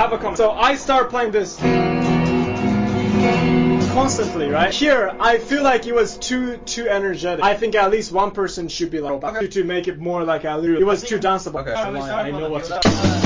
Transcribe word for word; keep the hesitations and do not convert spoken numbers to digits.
have a comment. So I start playing this constantly, right? Here, I feel like it was too too energetic. I think at least one person should be like okay. to, to make it more like a, it was too danceable. Okay. I, I know what to